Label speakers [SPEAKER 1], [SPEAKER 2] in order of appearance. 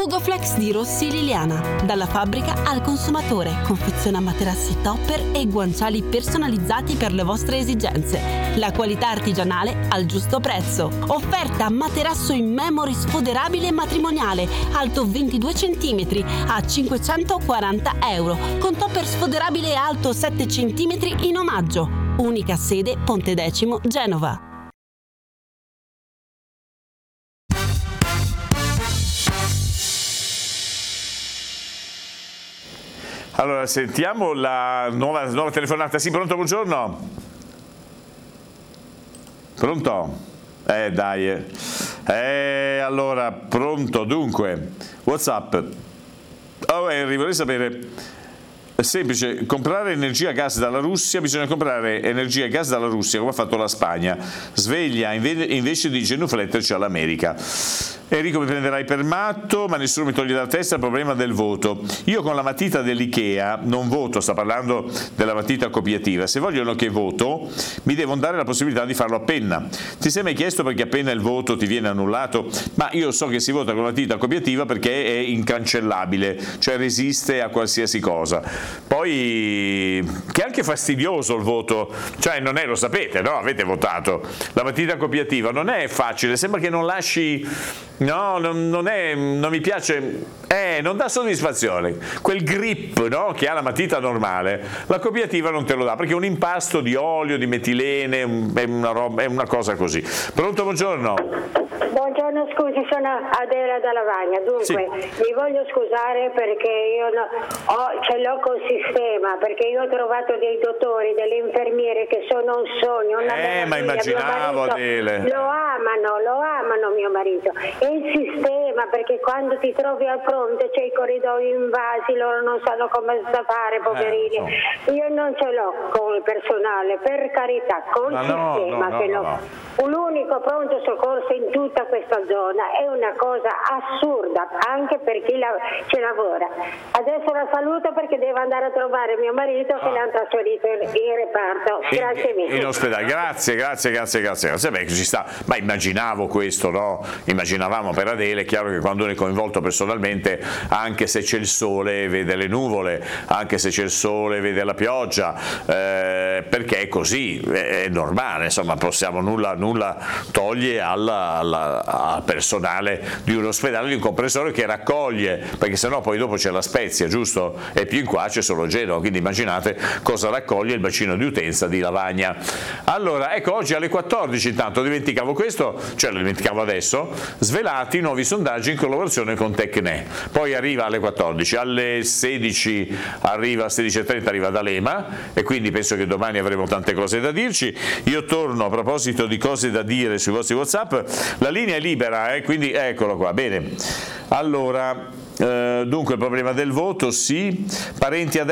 [SPEAKER 1] Fugoflex di Rossi Liliana. Dalla fabbrica al consumatore. Confeziona materassi topper e guanciali personalizzati per le vostre esigenze. La qualità artigianale al giusto prezzo. Offerta materasso in memory sfoderabile matrimoniale, alto 22 cm a 540 euro, con topper sfoderabile alto 7 cm in omaggio. Unica sede Ponte Decimo, Genova.
[SPEAKER 2] Allora, sentiamo la nuova telefonata. Sì, pronto, buongiorno. Pronto? Dai. Allora, pronto, dunque, WhatsApp. Vorrei sapere... È semplice, comprare energia e gas dalla Russia, bisogna comprare energia e gas dalla Russia come ha fatto la Spagna. Sveglia invece di genufletterci all'America. Enrico, mi prenderai per matto, ma nessuno mi toglie dalla testa il problema del voto. Io con la matita dell'Ikea non voto, sta parlando della matita copiativa. Se vogliono che voto, mi devono dare la possibilità di farlo a penna. Ti sei mai chiesto perché appena il voto ti viene annullato? Ma io so che si vota con la matita copiativa perché è incancellabile, cioè resiste a qualsiasi cosa. Poi, che è anche fastidioso il voto, cioè non è, lo sapete, no? Avete votato. La matita copiativa non è facile, sembra che non lasci... No, non mi piace, non dà soddisfazione. Quel grip, no, che ha la matita normale, la copiativa non te lo dà, perché è un impasto di olio, di metilene, è una cosa così. Pronto, buongiorno.
[SPEAKER 3] Buongiorno, scusi, sono Adela da Lavagna. Dunque, sì, mi voglio scusare perché io ce l'ho col sistema, perché io ho trovato dei dottori, delle infermiere che sono un sogno, una meraviglia.
[SPEAKER 2] Ma immaginavo, Adele.
[SPEAKER 3] Lo amano mio marito. E il sistema, perché quando ti trovi al fronte c'è i corridoi invasi, loro non sanno come fare, poverini. Io non ce l'ho con il personale, per carità, col sistema che no. L'unico pronto soccorso in tutta questa zona è una cosa assurda anche per chi ci lavora. Adesso la saluto perché devo andare a trovare mio marito che l'hanno trasferito in reparto. Grazie mille.
[SPEAKER 2] In ospedale, grazie. Beh, ci sta. Ma immaginavo questo, no? Immaginavamo per Adele, è chiaro che quando uno è coinvolto personalmente, anche se c'è il sole vede le nuvole, anche se c'è il sole vede la pioggia, perché è così, è normale, insomma, nulla toglie al personale di un ospedale, di un comprensore che raccoglie, perché sennò poi dopo c'è La Spezia, giusto? E più in qua c'è solo Genova, quindi immaginate cosa raccoglie il bacino di utenza di Lavagna. Allora, ecco, oggi alle 14, intanto dimenticavo questo, cioè lo dimenticavo adesso, svelati nuovi sondaggi in collaborazione con Tecne. Poi arriva alle 14, alle 16 arriva, 16:30 arriva D'Alema, e quindi penso che domani avremo tante cose da dirci. Io torno a proposito di cose da dire sui vostri WhatsApp, la linea è libera, quindi eccolo qua. Bene, allora, dunque il problema del voto, sì, parenti adesso